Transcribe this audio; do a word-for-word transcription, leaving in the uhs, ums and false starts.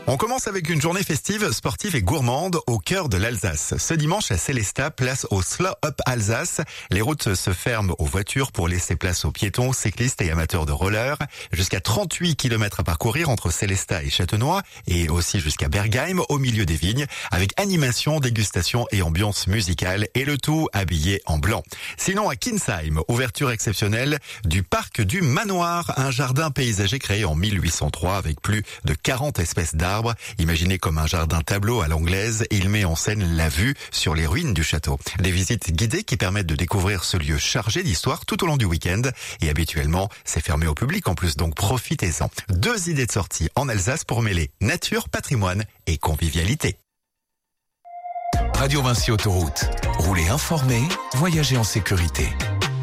On commence avec une journée festive, sportive et gourmande au cœur de l'Alsace. Ce dimanche à Sélestat, place au Slow Up Alsace. Les routes se ferment aux voitures pour laisser place aux piétons, cyclistes et amateurs de roller. Jusqu'à trente-huit kilomètres à parcourir entre Sélestat et Châtenois et aussi jusqu'à Bergheim au milieu des vignes avec animation, dégustation et ambiance musicale et le tout habillé en blanc. Sinon à Kinsheim, ouverture exceptionnelle du parc du Manoir, un jardin paysager créé en mille huit cent trois avec plus de quarante espèces d'arbres. Imaginé comme un jardin tableau à l'anglaise, il met en scène la vue sur les ruines du château. Des visites guidées qui permettent de découvrir ce lieu chargé d'histoire tout au long du week-end. Et habituellement, c'est fermé au public en plus, donc profitez-en. Deux idées de sortie en Alsace pour mêler nature, patrimoine et convivialité. Radio Vinci Autoroute. Roulez informé, voyagez en sécurité.